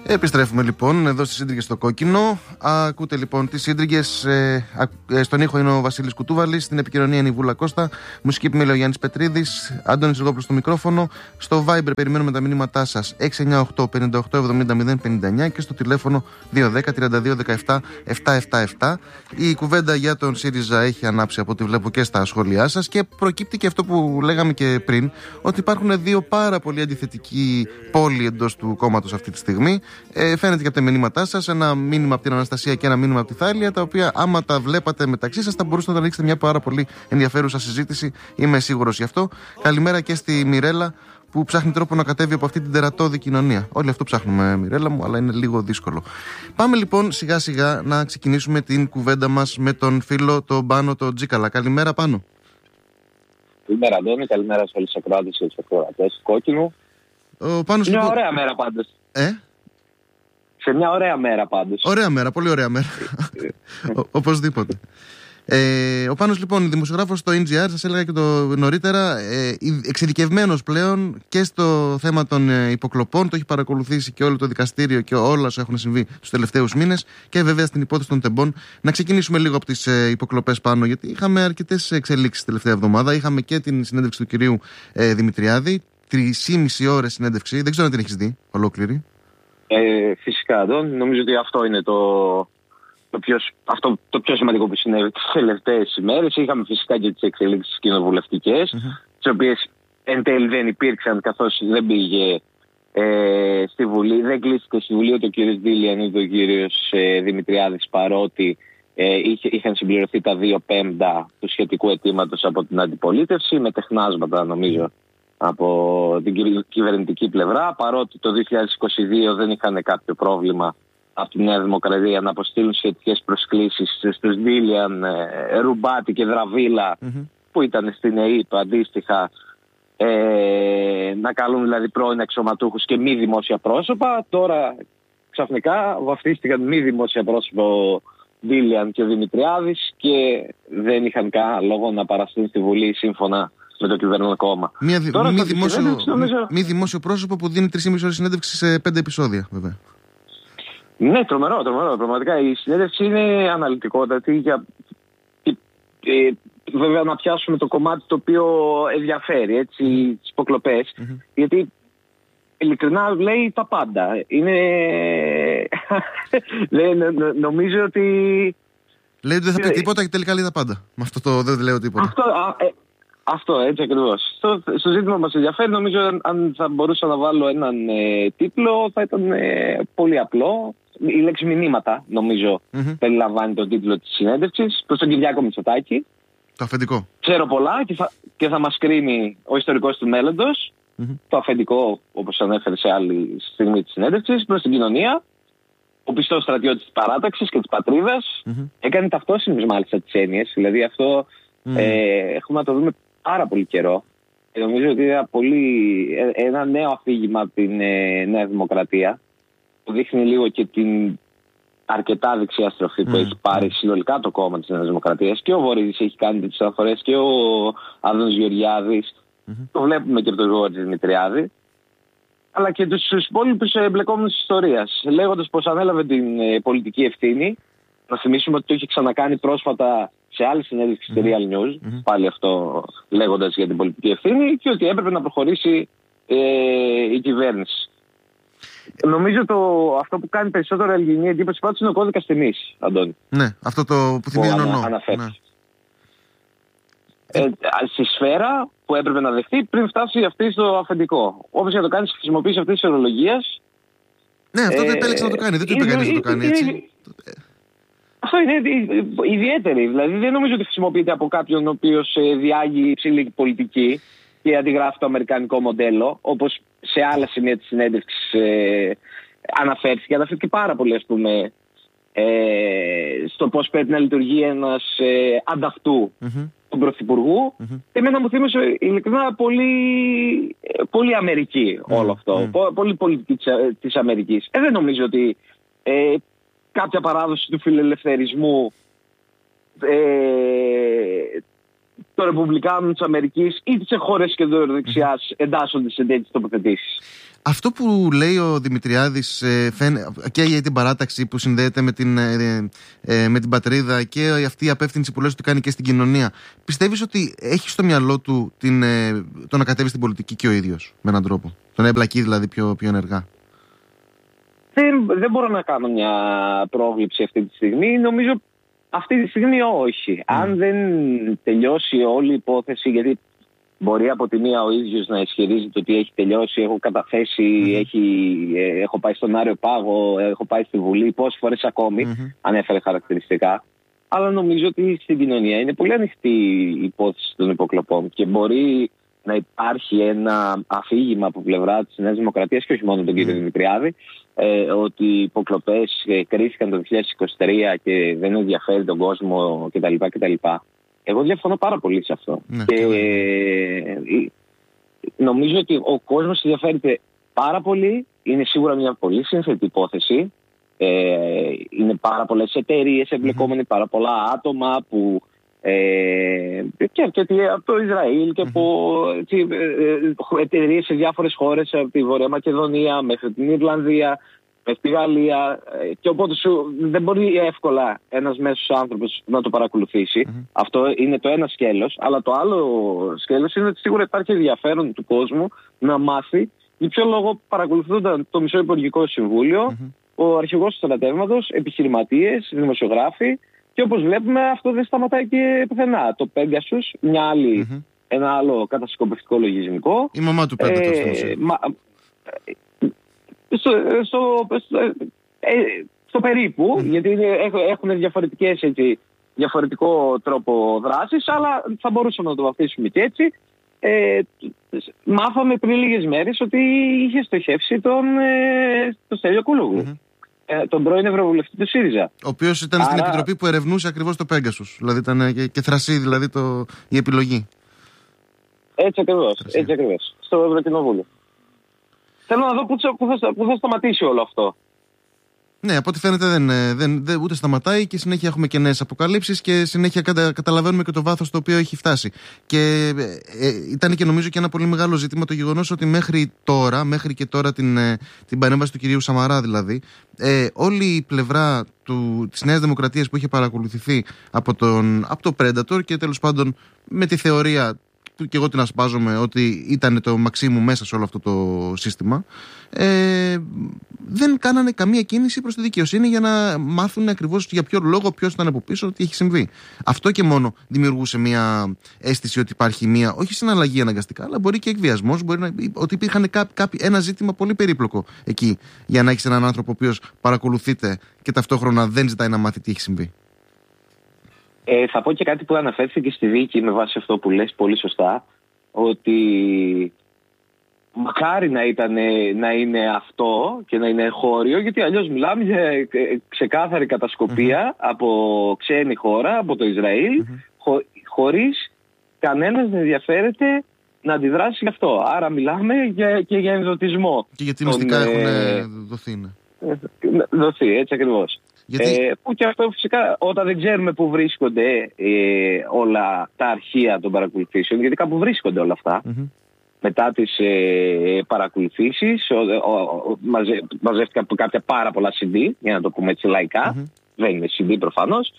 Επιστρέφουμε λοιπόν εδώ στις Σύντριγγες στο Κόκκινο. Ακούτε λοιπόν τις Σύντριγγες. Στον ήχο είναι ο Βασίλης Κουτούβαλης. Στην επικοινωνία είναι η Βούλα Κώστα. Μουσική επιμέλεια ο Γιάννης Πετρίδης. Άντωνης Ζυγόπουλος στο μικρόφωνο. Στο Viber περιμένουμε τα μηνύματά σας 698 58 70 059 και στο τηλέφωνο 210 32 17 777. Η κουβέντα για τον ΣΥΡΙΖΑ έχει ανάψει από ό,τι βλέπω και στα σχόλιά σας και προκύπτει και αυτό που λέγαμε και πριν, ότι υπάρχουν δύο πάρα πολύ αντιθετικοί πόλοι εντός του κόμματος αυτή τη στιγμή. Φαίνεται και από τα μηνύματά σας, ένα μήνυμα από την Αναστασία και ένα μήνυμα από τη Θάλια, τα οποία άμα τα βλέπατε μεταξύ σας θα μπορούσατε να ανοίξετε μια πάρα πολύ ενδιαφέρουσα συζήτηση. Είμαι σίγουρος γι' αυτό. Καλημέρα και στη Μιρέλα που ψάχνει τρόπο να κατέβει από αυτή την τερατώδη κοινωνία. Όλοι αυτό ψάχνουμε, Μιρέλα μου, αλλά είναι λίγο δύσκολο. Πάμε λοιπόν σιγά σιγά να ξεκινήσουμε την κουβέντα μας με τον φίλο τον Πάνο τον Τζίκαλα. Καλημέρα, Πάνο. Καλημέρα, Αντώνη. Καλημέρα σε όλους τους ακροάτες και τους ακροατές του Κόκκινου. Μια ωραία μέρα πάντως. Σε μια ωραία μέρα πάντως. Ωραία μέρα, πολύ ωραία μέρα. Οπωσδήποτε. Ο Πάνος λοιπόν, δημοσιογράφος στο NGR, σας έλεγα και το νωρίτερα, εξειδικευμένος πλέον και στο θέμα των υποκλοπών, το έχει παρακολουθήσει και όλο το δικαστήριο και όλα όσα έχουν συμβεί τους τελευταίους μήνες και βέβαια στην υπόθεση των τεμπών. Να ξεκινήσουμε λίγο από τις υποκλοπές, Πάνο, γιατί είχαμε αρκετές εξελίξεις τελευταία εβδομάδα. Είχαμε και την συνέντευξη του κυρίου Δημητριάδη, 3,5 ώρες συνέντευξη, δεν ξέρω αν την έχεις δει ολόκληρη. Φυσικά, Αντώνη, νομίζω ότι αυτό είναι το πιο σημαντικό που συνέβη τις τελευταίες ημέρες. Είχαμε φυσικά και τις εξελίξεις κοινοβουλευτικές, τις οποίες εν τέλει δεν υπήρξαν, καθώς δεν πήγε στη Βουλή, δεν κλείστηκε στη Βουλή ούτε ο κύριος Ντίλιαν ούτε ο κύριος Δημητριάδης, παρότι είχαν συμπληρωθεί τα 2/5 του σχετικού αιτήματος από την αντιπολίτευση, με τεχνάσματα νομίζω από την κυβερνητική πλευρά, παρότι το 2022 δεν είχαν κάποιο πρόβλημα από τη Νέα Δημοκρατία να αποστείλουν σχετικές προσκλήσεις στους Ντίλιαν, Ρουμπάτη και Δραβίλα, που ήταν στην ΕΕΠ αντίστοιχα, να καλούν δηλαδή πρώην αξιωματούχους και μη δημόσια πρόσωπα. Τώρα ξαφνικά βαφτίστηκαν μη δημόσια πρόσωπα ο Ντίλιαν και ο Δημητριάδης και δεν είχαν κανένα λόγο να παραστούν στη Βουλή σύμφωνα με το κυβερνό κόμμα. Μη δημόσιο πρόσωπο που δίνει 3,5 ώρες συνέντευξη σε 5 επεισόδια, βέβαια. Ναι, τρομερό. Πραγματικά η συνέντευξη είναι αναλυτικότατη. Βέβαια να πιάσουμε το κομμάτι το οποίο ενδιαφέρει, έτσι, τις υποκλοπές. Γιατί ειλικρινά λέει τα πάντα. Νομίζω ότι... Λέει ότι δεν θα πει τίποτα και τελικά λέει τα πάντα. Με αυτό το δεν λέω τίποτα. Αυτό, έτσι ακριβώς. Στο ζήτημα μας ενδιαφέρει, νομίζω αν θα μπορούσα να βάλω έναν τίτλο θα ήταν πολύ απλό. Η λέξη μηνύματα, νομίζω, περιλαμβάνει τον τίτλο της συνέντευξης προς τον Κυριάκο Μητσοτάκη. Το αφεντικό. Ξέρω πολλά και θα μας κρίνει ο ιστορικός του μέλλοντος. Το αφεντικό, όπως ανέφερε σε άλλη στιγμή της συνέντευξης, προς την κοινωνία. Ο πιστός στρατιώτης της παράταξης και της πατρίδας. Έκανε ταυτόσιμες μάλιστα τις έννοιες. Δηλαδή αυτό έχουμε να το δούμε πάρα πολύ καιρό. Νομίζω ότι είναι ένα νέο αφήγημα από την Νέα Δημοκρατία, που δείχνει λίγο και την αρκετά δεξιά στροφή που έχει πάρει συνολικά το κόμμα της Νέας Δημοκρατίας. Και ο Βορύδης έχει κάνει τις αναφορές και ο Άδωνης Γεωργιάδης. Το βλέπουμε και από τον Γεώργη Δημητριάδη. Αλλά και τους υπόλοιπους εμπλεκόμενους της ιστορίας. Λέγοντας πως ανέλαβε την πολιτική ευθύνη. Να θυμίσουμε ότι το είχε ξανακάνει πρόσφατα σε άλλη συνέντευξη στη Real News, πάλι αυτό λέγοντας για την πολιτική ευθύνη, και ότι έπρεπε να προχωρήσει η κυβέρνηση. Νομίζω αυτό που κάνει περισσότερο ελληνική εντύπωση πάντως είναι ο κώδικας τιμής, Αντώνη. Ναι, αυτό το που θυμίζει νονό. Στη σφαίρα που έπρεπε να δεχτεί πριν φτάσει αυτή στο αφεντικό. Όπως για το κάνει, χρησιμοποίηση αυτής της ορολογίας. Ναι, αυτό δεν επέλεξε να το κάνει, δεν το είπε κανείς να το κάνει έτσι. Αυτό είναι ιδιαίτερη. Δηλαδή δεν νομίζω ότι χρησιμοποιείται από κάποιον ο οποίος διάγει υψηλή πολιτική και αντιγράφει το αμερικανικό μοντέλο, όπως σε άλλα σημεία της συνέντευξης αναφέρθηκε. Αναφέρθηκε πάρα πολύ, ας πούμε, στο πώς πρέπει να λειτουργεί ένας ανταυτού του Πρωθυπουργού. Και εμένα μου θύμισε ειλικρινά πολύ Αμερική όλο αυτό. Πολύ πολιτική της Αμερικής. Δεν νομίζω ότι κάποια παράδοση του φιλελευθερισμού των Ρεπουμπλικάνων της Αμερικής, είτε σε χώρες κεντροδεξιάς εντάσσονται σε τέτοιες τοποθετήσεις. Αυτό που λέει ο Δημητριάδης και για την παράταξη που συνδέεται με την πατρίδα και αυτή η απεύθυνση που λες ότι κάνει και στην κοινωνία, πιστεύεις ότι έχει στο μυαλό του το να κατέβει στην πολιτική και ο ίδιος με έναν τρόπο, το να εμπλακεί δηλαδή πιο ενεργά? Δεν μπορώ να κάνω μια πρόβλεψη αυτή τη στιγμή. Νομίζω αυτή τη στιγμή όχι. Αν δεν τελειώσει όλη η υπόθεση, γιατί μπορεί από τη μία ο ίδιος να ισχυρίζεται ότι έχει τελειώσει, έχω καταθέσει, έχω πάει στον Άριο Πάγο, έχω πάει στη Βουλή, πόσες φορές ακόμη, ανέφερε χαρακτηριστικά. Αλλά νομίζω ότι στην κοινωνία είναι πολύ ανοιχτή η υπόθεση των υποκλοπών και μπορεί να υπάρχει ένα αφήγημα από πλευρά της Νέας Δημοκρατίας και όχι μόνο τον κύριο Δημητριάδη, ότι οι υποκλοπές κρίθηκαν το 2023 και δεν ενδιαφέρει τον κόσμο κτλ. Εγώ διαφωνώ πάρα πολύ σε αυτό. Και νομίζω ότι ο κόσμος ενδιαφέρεται πάρα πολύ. Είναι σίγουρα μια πολύ σύνθετη υπόθεση. Είναι πάρα πολλές εταιρείες εμπλεκόμενοι, πάρα πολλά άτομα που και από το Ισραήλ και από εταιρείες σε διάφορες χώρες, από τη Βορεια Μακεδονία μέχρι την Ιρλανδία, μέχρι τη Γαλλία, και οπότε δεν μπορεί εύκολα ένας μέσος άνθρωπος να το παρακολουθήσει. Αυτό είναι το ένα σκέλος, αλλά το άλλο σκέλος είναι ότι σίγουρα υπάρχει ενδιαφέρον του κόσμου να μάθει για ποιο λόγο παρακολουθούνταν το Μισό Υπουργικό Συμβούλιο, ο αρχηγός του στρατεύματος, επιχειρηματίες, δημοσιογράφοι. Και όπως βλέπουμε, αυτό δεν σταματάει και πουθενά. Το Pegasus, ένα άλλο κατασκοπευτικό λογισμικό. Η μαμά του Pegasus. Στο περίπου, γιατί έχουν διαφορετικό τρόπο δράσης, αλλά θα μπορούσαμε να το βαφτίσουμε και έτσι. Μάθαμε πριν λίγες μέρες ότι είχε στοχεύσει τον Στέλιο Κούλογλου. Τον πρώην Ευρωβουλευτή του ΣΥΡΙΖΑ. Ο οποίος ήταν στην επιτροπή που ερευνούσε ακριβώς το Pegasus. Δηλαδή ήταν και θρασί δηλαδή η επιλογή. Έτσι ακριβώς. Στο Ευρωκοινοβούλιο. Θέλω να δω πού θα σταματήσει όλο αυτό. Ναι, από ό,τι φαίνεται δεν ούτε σταματάει και συνέχεια έχουμε και νέες αποκαλύψεις και συνέχεια καταλαβαίνουμε και το βάθος στο οποίο έχει φτάσει. Και ήταν και νομίζω και ένα πολύ μεγάλο ζήτημα το γεγονός ότι μέχρι και τώρα την παρέμβαση του κυρίου Σαμαρά δηλαδή, όλη η πλευρά της Νέας Δημοκρατίας που είχε παρακολουθηθεί από το Predator και τέλος πάντων με τη θεωρία και εγώ την ασπάζομαι ότι ήταν το Μαξίμου μέσα σε όλο αυτό το σύστημα, δεν κάνανε καμία κίνηση προς τη δικαιοσύνη για να μάθουν ακριβώς για ποιο λόγο, ποιος ήταν από πίσω, τι έχει συμβεί. Αυτό και μόνο δημιουργούσε μια αίσθηση ότι υπάρχει μια, όχι συναλλαγή αναγκαστικά, αλλά μπορεί και εκβιασμός, ότι υπήρχαν ένα ζήτημα πολύ περίπλοκο εκεί για να έχεις έναν άνθρωπο ο οποίος παρακολουθείται και ταυτόχρονα δεν ζητάει να μάθει τι έχει συμβεί. Θα πω και κάτι που αναφέρθηκε στη δίκη με βάση αυτό που λες πολύ σωστά, ότι μακάρι να είναι αυτό και να είναι εγχώριο, γιατί αλλιώς μιλάμε για ξεκάθαρη κατασκοπία από ξένη χώρα, από το Ισραήλ, χωρίς κανένας να ενδιαφέρεται να αντιδράσει γι' αυτό. Άρα μιλάμε και για ενδοτισμό. Και γιατί μυστικά έχουν δοθεί. Δοθεί, έτσι ακριβώς. Γιατί... που και αυτό φυσικά όταν δεν ξέρουμε πού βρίσκονται όλα τα αρχεία των παρακολουθήσεων, γιατί κάπου βρίσκονται όλα αυτά. Μετά τις παρακολουθήσεις μαζεύτηκαν κάποια πάρα πολλά CD, για να το πούμε έτσι λαϊκά. Δεν είναι CD προφανώς,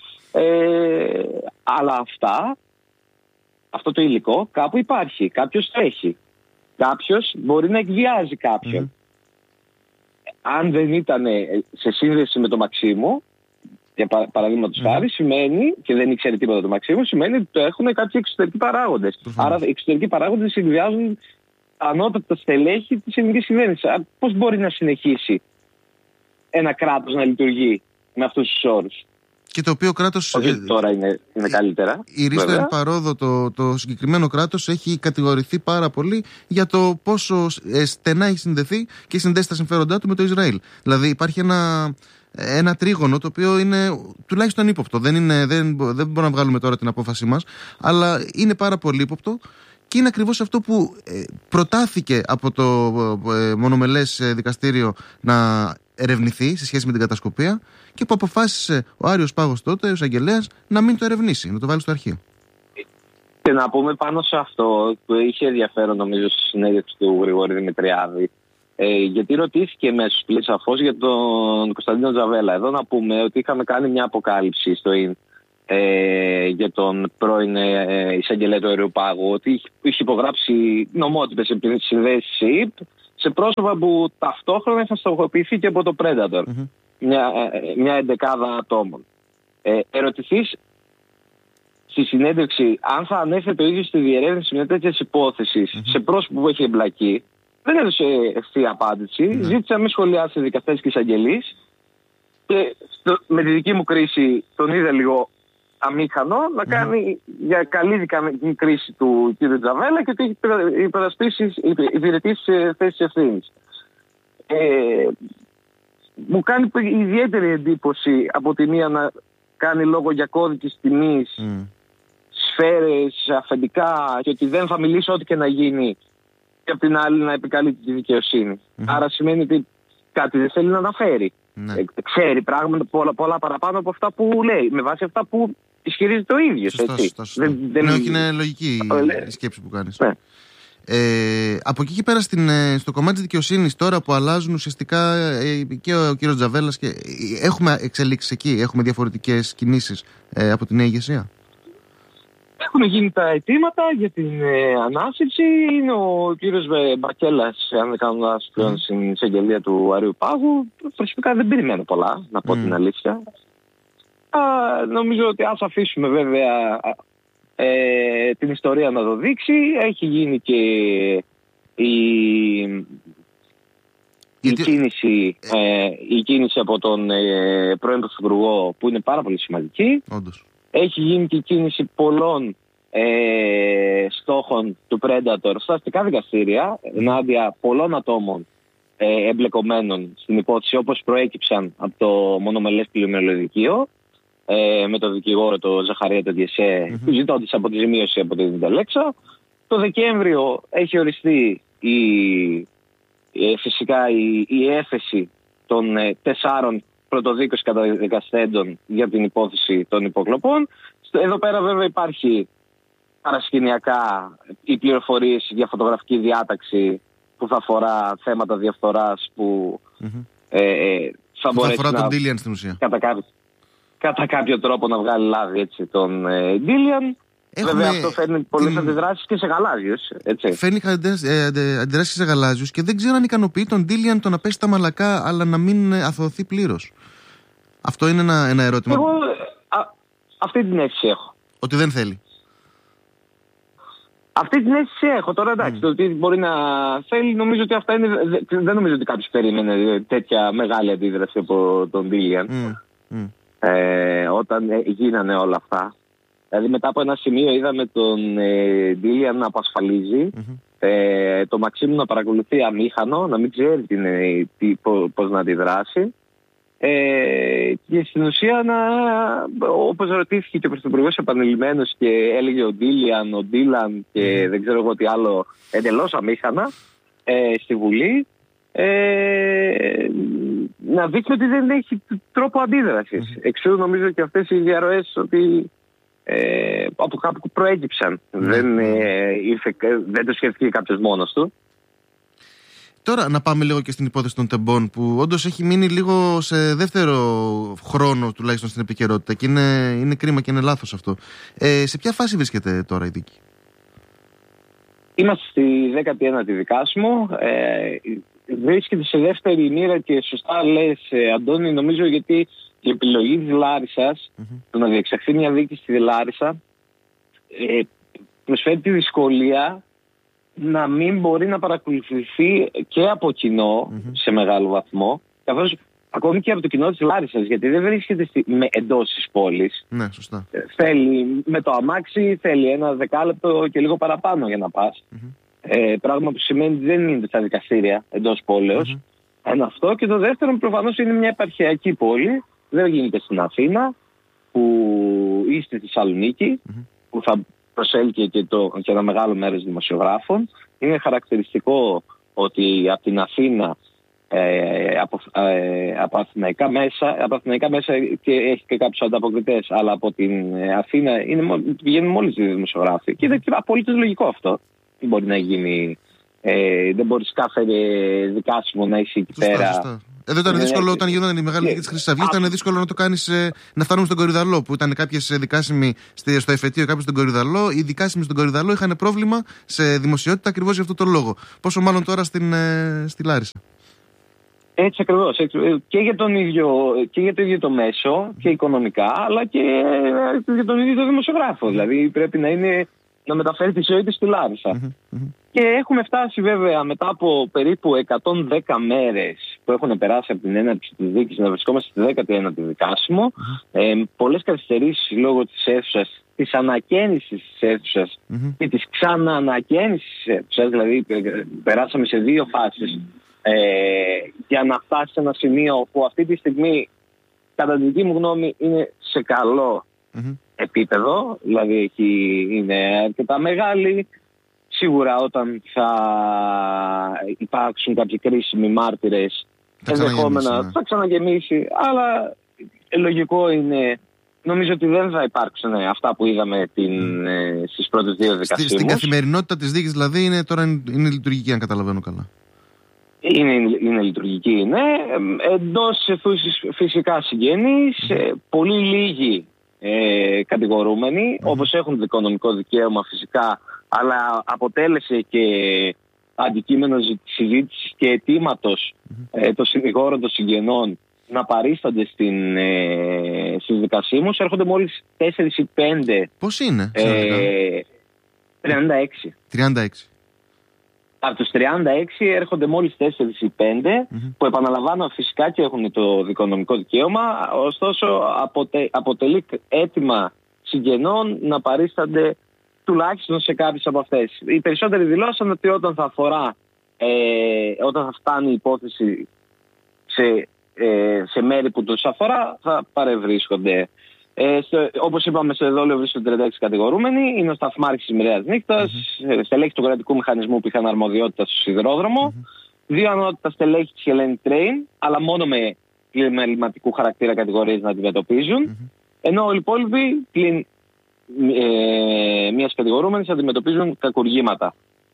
αλλά αυτό το υλικό κάπου υπάρχει, κάποιος το έχει, κάποιος μπορεί να εκβιάζει κάποιον. Αν δεν ήταν σε σύνδεση με το Μαξίμου, για παραδείγματος χάρη, σημαίνει, και δεν ήξερε τίποτα το Μαξίμου, σημαίνει ότι το έχουν κάποιοι εξωτερικοί παράγοντες. Άρα οι εξωτερικοί παράγοντες συνδυάζουν ανώτατα στελέχη της ελληνικής κυβέρνησης. Πώς μπορεί να συνεχίσει ένα κράτος να λειτουργεί με αυτούς τους όρους? Και το οποίο κράτος. Όχι τώρα είναι καλύτερα. Η Ρίστο εν παρόδο, το συγκεκριμένο κράτος έχει κατηγορηθεί πάρα πολύ για το πόσο στενά έχει συνδεθεί και συνδέσει τα συμφέροντά του με το Ισραήλ. Δηλαδή υπάρχει ένα τρίγωνο το οποίο είναι τουλάχιστον ύποπτο. Δεν μπορούμε να βγάλουμε τώρα την απόφασή μας, αλλά είναι πάρα πολύ ύποπτο. Και είναι ακριβώς αυτό που προτάθηκε από το μονομελές δικαστήριο να ερευνηθεί σε σχέση με την κατασκοπία και που αποφάσισε ο Άριος Πάγος τότε, ο εισαγγελέας, να μην το ερευνήσει, να το βάλει στο αρχείο. Και να πούμε πάνω σε αυτό που είχε ενδιαφέρον νομίζω στη συνέντευξη του Γρηγόρη Δημητριάδη, γιατί ρωτήθηκε μέσω πλήρης σαφώς για τον Κωνσταντίνο Τζαβέλα. Εδώ να πούμε ότι είχαμε κάνει μια αποκάλυψη στο ΙΝ για τον πρώην εισαγγελέα του Αεροπάγου, ότι είχε υπογράψει νομότυπες συνδέσεις ΣΥΠ σε πρόσωπα που ταυτόχρονα είχαν στοχοποιηθεί και από το Predator. Μια εντεκάδα ατόμων. Ερωτηθείς στη συνέντευξη αν θα ανέφερε το ίδιο στη διερεύνηση μια τέτοια υπόθεση σε πρόσωπο που έχει εμπλακεί, δεν έδωσε ευθεία απάντηση. Ζήτησε να μην σχολιάσει δικαστές και εισαγγελείς. Και με τη δική μου κρίση τον είδε λίγο αμήχανο να κάνει για καλή δικαστική κρίση του κ. Τζαβέλα και ότι έχει υπηρετήσει σε θέσεις ευθύνης. Μου κάνει ιδιαίτερη εντύπωση από τη μία να κάνει λόγο για κώδικες τιμής, σφαίρες, αφεντικά και ότι δεν θα μιλήσει ό,τι και να γίνει, και από την άλλη να επικαλείται τη δικαιοσύνη. Άρα σημαίνει ότι κάτι δεν θέλει να αναφέρει. Ξέρει πράγματα πολλά παραπάνω από αυτά που λέει, με βάση αυτά που ισχυρίζεται ο ίδιος. Σωστά. Ναι, όχι, είναι λογική η σκέψη που κάνεις. Ναι. Από εκεί και πέρα στο κομμάτι της δικαιοσύνης, τώρα που αλλάζουν ουσιαστικά και ο κύριος Τζαβέλας, και έχουμε εξελίξεις εκεί, έχουμε διαφορετικές κινήσεις από την νέα ηγεσία. Έχουν γίνει τα αιτήματα για την ανάσυρση. Είναι ο κύριος Μπακέλας, αν δεν κάνω λάθος, πλέον στην εισαγγελία του Αεροπάγου. Προσωπικά δεν περιμένω πολλά, να πω την αλήθεια. Νομίζω ότι ας αφήσουμε βέβαια την ιστορία να το δείξει. Έχει γίνει και η κίνηση από τον πρώην Πρωθυπουργό, που είναι πάρα πολύ σημαντική. Όντως. Έχει γίνει και η κίνηση πολλών στόχων του Predator στα αστικά δικαστήρια ενάντια πολλών ατόμων εμπλεκομένων στην υπόθεση, όπως προέκυψαν από το μονομελές πλημμυροδικείο με τον δικηγόρο τον Ζαχαρία τον Διεσέ, ζητώντας από τη ζημίωση από την Τελέξα. Το Δεκέμβριο έχει οριστεί φυσικά η έφεση των 4 πρωτοδίκως καταδικαστέντων για την υπόθεση των υποκλοπών. Εδώ πέρα βέβαια υπάρχει παρασκηνιακά οι πληροφορίες για φωτογραφική διάταξη που θα αφορά θέματα διαφθοράς που θα μπορέσει αφορά τον Ντίλιαν στην ουσία. Κατά κάποιο τρόπο να βγάλει λάδι έτσι, τον Ντίλιαν. Βέβαια αυτό φέρνει πολλές αντιδράσεις και σε γαλάζιους. Φέρνει αντιδράσεις σε γαλάζιους και δεν ξέρω αν ικανοποιεί τον Ντίλιαν το να πέσει τα μαλακά αλλά να μην αθωωωθεί πλήρως. Αυτό είναι ένα ερώτημα. Εγώ αυτή την αίσθηση έχω. Ότι δεν θέλει. Αυτή την αίσθηση έχω. Τώρα εντάξει, το ότι μπορεί να θέλει, νομίζω ότι αυτά είναι. Δεν νομίζω ότι κάποιος περίμενε τέτοια μεγάλη αντίδραση από τον Ντίλιαν όταν γίνανε όλα αυτά. Δηλαδή μετά από ένα σημείο είδαμε τον Ντίλιαν να απασφαλίζει, το Μαξίμου να παρακολουθεί αμήχανο, να μην ξέρει πώς να αντιδράσει. Και στην ουσία, όπως ρωτήθηκε και ο Πρωθυπουργός επανειλημμένος και έλεγε ο Ντίλαν και δεν ξέρω εγώ τι άλλο εντελώς αμήχανα στη Βουλή, να δείχνει ότι δεν έχει τρόπο αντίδρασης. Εξού νομίζω και αυτές οι διαρροές ότι από κάπου προέκυψαν. Δεν το σκέφτηκε κάποιος μόνος του. Τώρα να πάμε λίγο και στην υπόθεση των τεμπών, που όντως έχει μείνει λίγο σε δεύτερο χρόνο τουλάχιστον στην επικαιρότητα και είναι κρίμα και είναι λάθος αυτό. Σε ποια φάση βρίσκεται τώρα η δίκη? Είμαστε στη 19η δικάσιμο. Βρίσκεται σε δεύτερη μοίρα και σωστά λες, Αντώνη, νομίζω, γιατί η επιλογή της Λάρισσας, το να διεξαχθεί μια δίκη στη Λάρισα, προσφέρει τη δυσκολία να μην μπορεί να παρακολουθηθεί και από κοινό σε μεγάλο βαθμό, καθώς ακόμη και από το κοινό της Λάρισσας, γιατί δεν βρίσκεται εντός της πόλης. Ναι, σωστά. Θέλει με το αμάξι, θέλει ένα δεκάλεπτο και λίγο παραπάνω για να πας. Πράγμα που σημαίνει ότι δεν είναι στα δικαστήρια εντός πόλεως. Ένα αυτό. Και το δεύτερο, προφανώς, είναι μια επαρχιακή πόλη. Δεν γίνεται στην Αθήνα ή στη Θεσσαλονίκη, που θα προσέλκυε και ένα μεγάλο μέρος δημοσιογράφων. Είναι χαρακτηριστικό ότι από την Αθήνα από αθηναϊκά μέσα και έχει και κάποιους ανταποκριτές, αλλά από την Αθήνα πηγαίνουν μόλις δύο δημοσιογράφοι. Και είναι απολύτως λογικό αυτό. Δεν μπορεί να γίνει. Δεν μπορείς κάθε δικάσιμο να είσαι εκεί πέρα. Σωστά. Εδώ ήταν δύσκολο όταν γινόταν η μεγάλη νίκη της Χρυσής Αυγής. Ήταν δύσκολο να το κάνεις, να φτάνουμε στον Κορυδαλό. Που ήταν κάποιες δικάσιμοι στο εφετείο, κάποιοι στον Κορυδαλό. Οι δικάσιμοι στον Κορυδαλό είχαν πρόβλημα σε δημοσιότητα ακριβώς για αυτό το λόγο. Πόσο μάλλον τώρα στη Λάρισα. Έτσι ακριβώς. Και για το ίδιο το μέσο και οικονομικά, αλλά και για τον ίδιο το δημοσιογράφο. Δηλαδή πρέπει να μεταφέρει τη ζωή της στη Λάρισα. Και έχουμε φτάσει βέβαια μετά από περίπου 110 μέρες που έχουν περάσει από την έναρξη της δίκης να βρισκόμαστε στη 19η δικάσιμο. Πολλές καθυστερήσεις λόγω της αίθουσας, της ανακαίνησης της αίθουσας και της ξαναανακαίνησης της αίθουσας. Δηλαδή περάσαμε σε δύο φάσεις για να φτάσει σε ένα σημείο που αυτή τη στιγμή κατά τη δική μου γνώμη είναι σε καλό επίπεδο, δηλαδή είναι αρκετά μεγάλη. Σίγουρα όταν θα υπάρξουν κάποιοι κρίσιμοι μάρτυρες ενδεχόμενα θα ξαναγεμίσει, αλλά λογικό είναι. Νομίζω ότι δεν θα υπάρξουν αυτά που είδαμε στις πρώτες δύο δικασίες. Στην καθημερινότητα της δίκης δηλαδή είναι λειτουργική, αν καταλαβαίνω καλά. Είναι λειτουργική, ναι. Εντός αιθούσης φυσικά συγγενείς, πολύ λίγοι κατηγορούμενοι, όπως έχουν δικονομικό δικαίωμα φυσικά, αλλά αποτέλεσε και αντικείμενο συζήτησης και αιτήματος των συνηγόρων των συγγενών να παρίστανται στις δικασίμους. Έρχονται μόλις 4 ή 5. Πώς είναι? 36. Από τους 36 έρχονται μόλις 4 ή 5 που επαναλαμβάνω φυσικά και έχουν το δικονομικό δικαίωμα, ωστόσο αποτελεί αίτημα συγγενών να παρίστανται τουλάχιστον σε κάποιες από αυτές. Οι περισσότεροι δηλώσαν ότι όταν θα φτάνει η υπόθεση σε μέρη που τους αφορά θα παρευρίσκονται. Όπως είπαμε, στο εδόλιο βρίσκονται 36 κατηγορούμενοι. Είναι ο σταθμάρχης της Μοιραίας Νύχτας, στελέχη του κρατικού μηχανισμού που είχαν αρμοδιότητα στο σιδηρόδρομο, 2 ανώτατα στελέχη της Hellenic Train, αλλά μόνο με κλιμεληματικού χαρακτήρα κατηγορίες να αντιμετωπίζουν, ενώ όλοι οι υπόλοιποι πλην μιας κατηγορούμενης αντιμετωπίζουν κακουργήματα.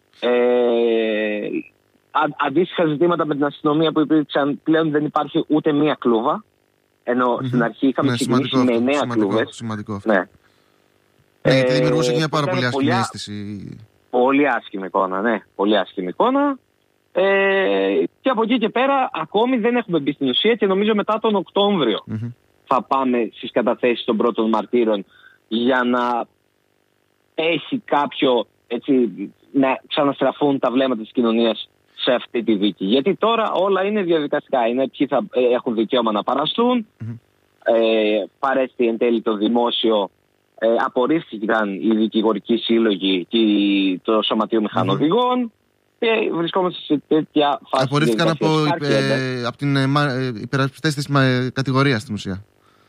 Αντίστοιχα ζητήματα με την αστυνομία που υπήρξαν, πλέον δεν υπάρχει ούτε μία κλούβα. Ενώ στην αρχή είχαμε ξεκινήσει με 9 κλούβες. Σημαντικό αυτό. Ναι. Γιατί δημιουργούσε και μια πάρα πολύ άσχημη αίσθηση. Πολύ άσχημη εικόνα, ναι. Πολύ άσχημη εικόνα. Και από εκεί και πέρα ακόμη δεν έχουμε μπει στην ουσία και νομίζω μετά τον Οκτώβριο θα πάμε στις καταθέσεις των πρώτων μαρτύρων για να έχει κάποιο, έτσι, να ξαναστραφούν τα βλέμματα της κοινωνίας σε αυτή τη δίκη. Γιατί τώρα όλα είναι διαδικαστικά. Είναι ποιοι θα έχουν δικαίωμα να παραστούν. Παρέστη εν τέλει το δημόσιο. Απορρίφθηκαν οι δικηγορικοί σύλλογοι και το Σωματείο Μηχανοδηγών. Και βρισκόμαστε σε τέτοια φάση. Απορρίφθηκαν από την υπερασπιστές της κατηγορίας στην ουσία.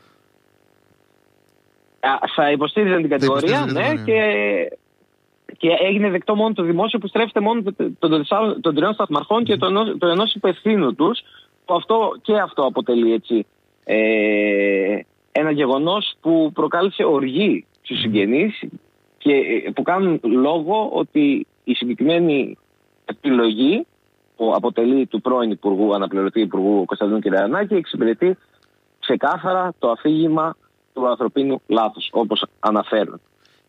Θα υποστήριζαν την κατηγορία, ναι, και έγινε δεκτό μόνο το δημόσιο που στρέφεται μόνο των 3 σταθμαρχών και το ενός υπευθύνου τους. Αυτό αποτελεί έτσι ένα γεγονός που προκάλεσε οργή στους συγγενείς και που κάνουν λόγο ότι η συγκεκριμένη επιλογή που αποτελεί του πρώην Υπουργού, αναπληρωτή Υπουργού Κωνσταντίνου Κυριακάκη, εξυπηρετεί ξεκάθαρα το αφήγημα του ανθρωπίνου λάθους, όπως αναφέρουν.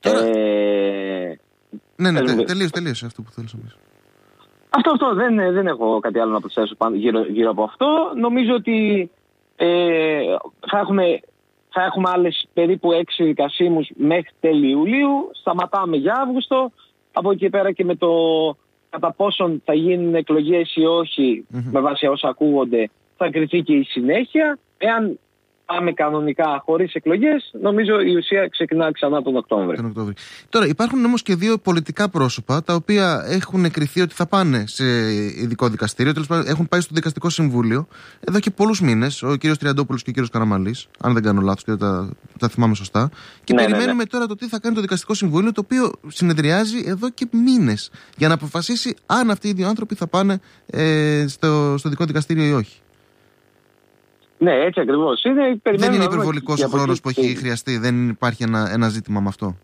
Ναι, τελείωσε αυτό που θέλεις να πεις. Αυτό δεν έχω κάτι άλλο να προσθέσω γύρω από αυτό. Νομίζω ότι θα έχουμε άλλες περίπου 6 δικασίμους μέχρι τέλη Ιουλίου. Σταματάμε για Αύγουστο. Από εκεί πέρα και με το κατά πόσον θα γίνουν εκλογές ή όχι, με βάση όσα ακούγονται, θα κριθεί και η συνέχεια. Εάν πάμε κανονικά χωρίς εκλογές, νομίζω η ουσία ξεκινά ξανά τον Οκτώβριο. Τώρα υπάρχουν όμως και δύο πολιτικά πρόσωπα τα οποία έχουν κριθεί ότι θα πάνε σε ειδικό δικαστήριο, τέλος πάντων έχουν πάει στο Δικαστικό Συμβούλιο εδώ και πολλούς μήνες, ο κύριος Τριαντόπουλος και ο κύριος Καραμανλής, αν δεν κάνω λάθος και τα θυμάμαι σωστά. Και περιμένουμε τώρα το τι θα κάνει το Δικαστικό Συμβούλιο, το οποίο συνεδριάζει εδώ και μήνες για να αποφασίσει αν αυτοί οι δύο άνθρωποι θα πάνε στο ειδικό δικαστήριο ή όχι. Ναι, έτσι ακριβώς είναι. Δεν είναι υπερβολικός ο χρόνος που έχει χρειαστεί, δεν υπάρχει ένα ζήτημα με αυτό.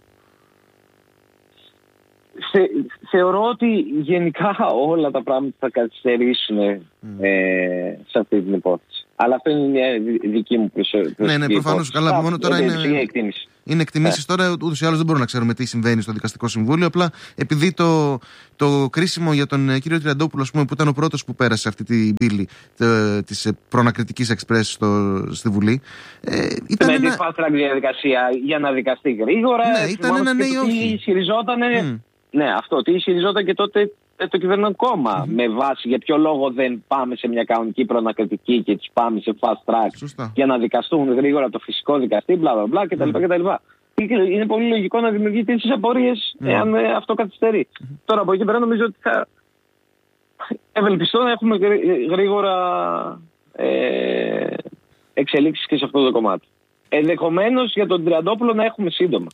Θεωρώ ότι γενικά όλα τα πράγματα θα καθυστερήσουν σε αυτή την υπόθεση. Αλλά αυτό είναι μια δική μου προσωπική. Ναι, προφανώς. Καλά, μόνο τώρα είναι εκτιμήσεις. Τώρα ούτως ή άλλως δεν μπορούμε να ξέρουμε τι συμβαίνει στο Δικαστικό Συμβούλιο. Απλά επειδή το κρίσιμο για τον κύριο Τριαντόπουλο, που ήταν ο πρώτος που πέρασε αυτή την πύλη της προανακριτικής εξπρέσης στη Βουλή. Ήταν με τη fast track διαδικασία για να δικαστεί γρήγορα. Ναι, ήταν ένα ναι ή όχι. Ναι, αυτό. Τι ισχυριζόταν και τότε το κυβερνόν κόμμα. Με βάση για ποιο λόγο δεν πάμε σε μια κανονική προανακριτική και τους πάμε σε fast track. Σωστά. Για να δικαστούν γρήγορα το φυσικό δικαστή, μπλα μπλα κτλ. Είναι πολύ λογικό να δημιουργεί τέτοιες απορίες εάν αυτό καθυστερεί. Τώρα από εκεί πέρα νομίζω ότι θα ευελπιστώ να έχουμε γρήγορα εξελίξεις και σε αυτό το κομμάτι. Ενδεχομένως για τον Τριαντόπουλο να έχουμε σύντομα.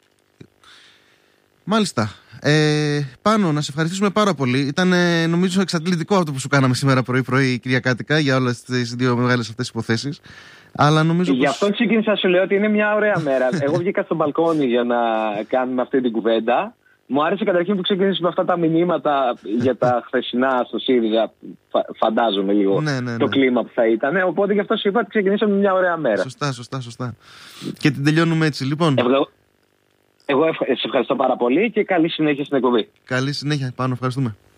Μάλιστα. Πάνο, να σε ευχαριστήσουμε πάρα πολύ. Ήταν νομίζω εξαντλητικό αυτό που σου κάναμε σήμερα πρωί-πρωί, κυρία Κάτικα, για όλες τις δύο μεγάλες αυτές υποθέσεις. Αλλά νομίζω γι' αυτό ξεκίνησα, σου λέω ότι είναι μια ωραία μέρα. Εγώ βγήκα στο μπαλκόνι για να κάνουμε αυτή την κουβέντα. Μου άρεσε καταρχήν που ξεκίνησε με αυτά τα μηνύματα για τα χθεσινά στο ΣΥΡΙΖΑ. Φαντάζομαι λίγο το κλίμα που θα ήταν. Οπότε γι' αυτό σου είπα ότι ξεκινήσαμε μια ωραία μέρα. Σωστά. Και την τελειώνουμε έτσι, λοιπόν. Εγώ σε ευχαριστώ πάρα πολύ και καλή συνέχεια στην εκπομπή. Καλή συνέχεια, Πάνο, ευχαριστούμε.